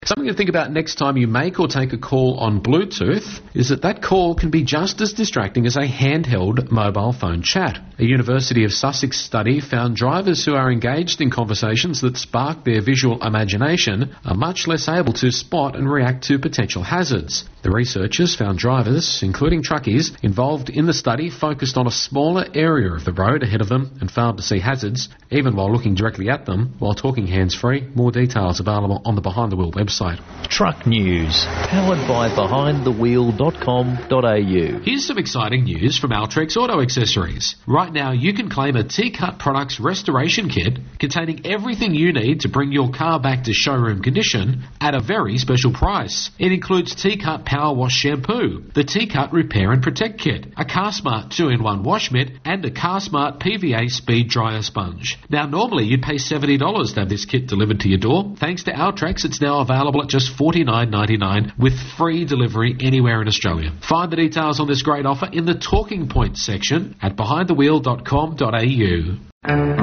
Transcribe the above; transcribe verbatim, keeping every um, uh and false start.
Something to think about next time you make or take a call on Bluetooth is that that call can be just as distracting as a handheld mobile phone chat. A University of Sussex study found drivers who are engaged in conversations that spark their visual imagination are much less able to spot and react to potential hazards. The researchers found drivers, including truckies, involved in the study focused on a smaller area of the road ahead of them and failed to see hazards, even while looking directly at them while talking hands-free. More details available on the Behind the Wheel website. Truck News, powered by behind the wheel dot com dot a u. Here's some exciting news from Altrex Auto Accessories. Right now you can claim a T-Cut Products restoration kit containing everything you need to bring your car back to showroom condition at a very special price. It includes T-Cut Power Wash Shampoo, the T-Cut Repair and Protect Kit, a CarSmart two in one wash mitt, and a CarSmart P V A Speed Dryer Sponge. Now normally you'd pay seventy dollars to have this kit delivered to your door. Thanks to Altrex, it's now available at just forty-nine ninety-nine with free delivery anywhere in Australia. Find the details on this great offer in the Talking Points section at behind the wheel dot com dot a u.